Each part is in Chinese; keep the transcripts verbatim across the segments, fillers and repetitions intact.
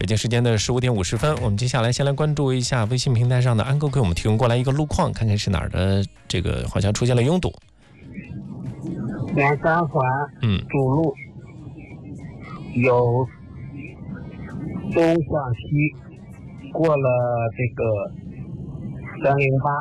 北京时间的十五点五十分，我们接下来先来关注一下微信平台上的安哥给我们提供过来一个路况，看看是哪儿的，这个好像出现了拥堵。 南三环嗯， 主路有东向西，过了这个三零八，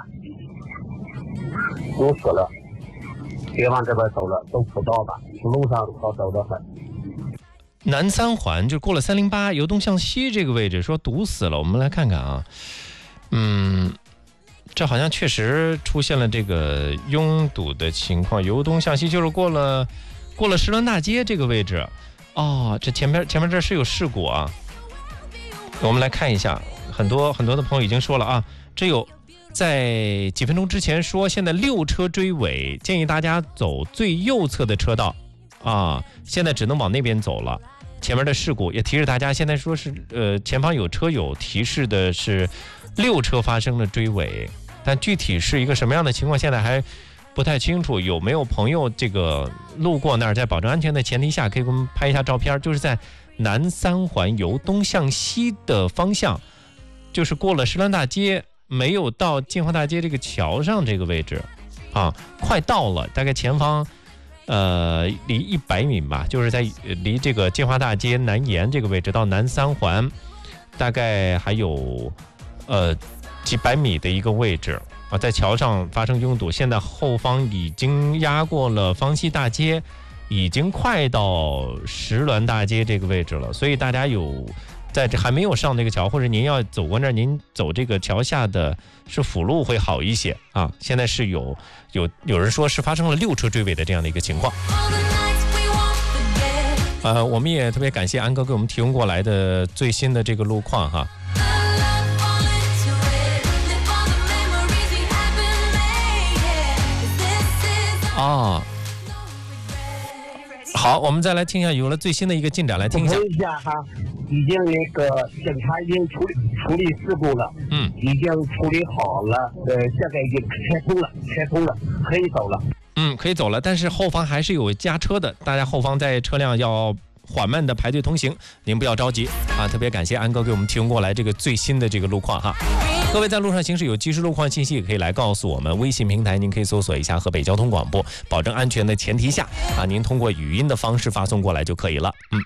堵死了，别往这边走了，都辅道吧，路上好走得很。 南三环就过了三零八，由东向西这个位置说堵死了，我们来看看啊，嗯，这好像确实出现了这个拥堵的情况，由东向西就是过了过了石轮大街这个位置，哦，这前面前面这是有事故啊，我们来看一下，很多很多的朋友已经说了啊，这有在几分钟之前说现在六车追尾，建议大家走最右侧的车道啊，现在只能往那边走了。前面的事故也提示大家，现在说是呃前方有车友提示的是六车发生了追尾，但具体是一个什么样的情况现在还不太清楚。有没有朋友这个路过那儿，在保证安全的前提下可以给我们拍一下照片，就是在南三环由东向西的方向，就是过了石栏大街没有到建华大街这个桥上这个位置啊，快到了，大概前方呃，离一百米吧，就是在离这个建华大街南沿这个位置到南三环，大概还有呃几百米的一个位置啊，在桥上发生拥堵。现在后方已经压过了方西大街，已经快到石峦大街这个位置了，所以大家有在这还没有上这个桥，或者您要走过那儿，您走这个桥下的是辅路会好一些啊。现在是有有有人说是发生了六车追尾的这样的一个情况。呃，我们也特别感谢安哥给我们提供过来的最新的这个路况哈。啊。好，我们再来听一下，有了最新的一个进展，来听一下。 一下哈，已经那个警察已经处理处理事故了， 嗯， 已经处理好了，呃，现在已经开通了，开通了，可以走了。 嗯，可以走了，但是后方还是有加车的，大家后方在车辆要缓慢的排队通行，您不要着急啊！特别感谢安哥给我们提供过来这个最新的这个路况哈。各位在路上行驶有及时路况信息，也可以来告诉我们。微信平台您可以搜索一下河北交通广播，保证安全的前提下啊，您通过语音的方式发送过来就可以了。嗯。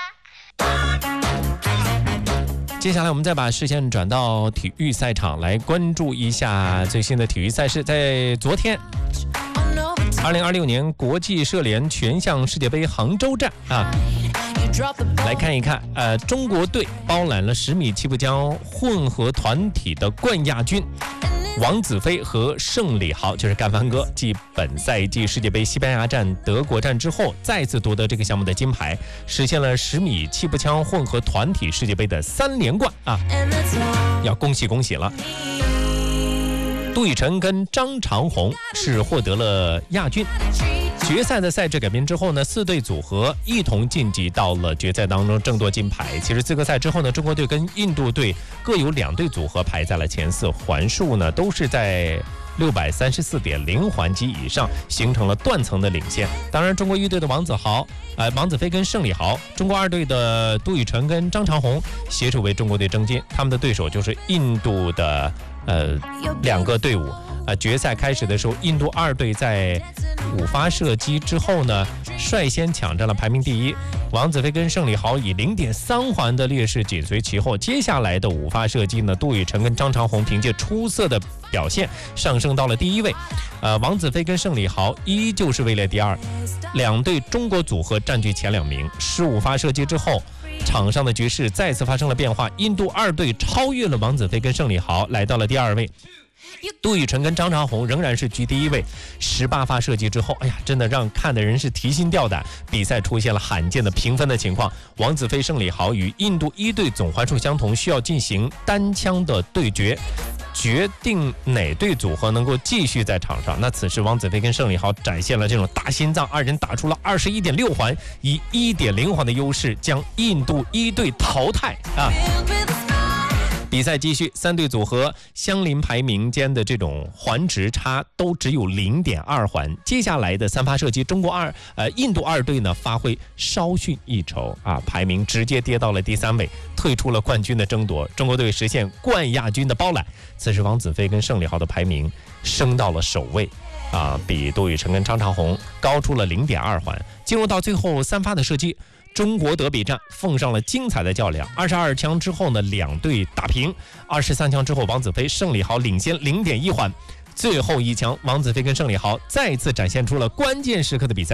接下来我们再把视线转到体育赛场，来关注一下最新的体育赛事。在昨天二零二六年国际射联全项世界杯杭州站啊，来看一看，呃，中国队包揽了十米气步枪混合团体的冠亚军。王子飞和盛礼豪就是干帆哥，继本赛季世界杯西班牙站、德国站之后，再次夺得这个项目的金牌，实现了十米气步枪混合团体世界杯的三连冠啊！要恭喜恭喜了。杜宇辰跟张长虹是获得了亚军。决赛的赛制改编之后呢，四队组合一同晋级到了决赛当中，争夺金牌。其实资格赛之后呢，中国队跟印度队各有两队组合排在了前四，环数呢都是在六百三十四点零环及以上，形成了断层的领先。当然，中国一队的王子豪、呃王子飞跟盛礼豪，中国二队的杜宇辰跟张长虹携手为中国队争金，他们的对手就是印度的呃两个队伍。呃，决赛开始的时候，印度二队在五发射击之后呢，率先抢占了排名第一。王子飞跟盛礼豪以零点三环的劣势紧随其后。接下来的五发射击呢，杜宇辰跟张长虹凭借出色的表现上升到了第一位。呃，王子飞跟盛礼豪依旧是位列第二。两队中国组合占据前两名。十五发射击之后，场上的局势再次发生了变化，印度二队超越了王子飞跟盛礼豪，来到了第二位。杜宇辰跟张长虹仍然是居第一位，十八发射击之后，哎呀，真的让看的人是提心吊胆。比赛出现了罕见的平分的情况，王子飞、盛礼豪与印度一队总环数相同，需要进行单枪的对决，决定哪队组合能够继续在场上。那此时王子飞跟盛礼豪展现了这种大心脏，二人打出了二十一点六环，以一点零环的优势将印度一队淘汰啊。 比赛继续，三队组合相邻排名间的这种环值差都只有 零点二环。接下来的三发射击，中国二呃印度二队呢发挥稍逊一筹啊，排名直接跌到了第三位，退出了冠军的争夺。中国队实现冠亚军的包揽。此时王子飞跟盛礼豪的排名升到了首位。啊，比杜宇辰跟张长虹高出了 零点二环。进入到最后三发的射击，中国德比战奉上了精彩的较量。二十二枪之后呢，两队打平。二十三枪之后，王子飞、盛礼豪领先 零点一环。最后一枪，王子飞跟盛礼豪再次展现出了关键时刻的比赛。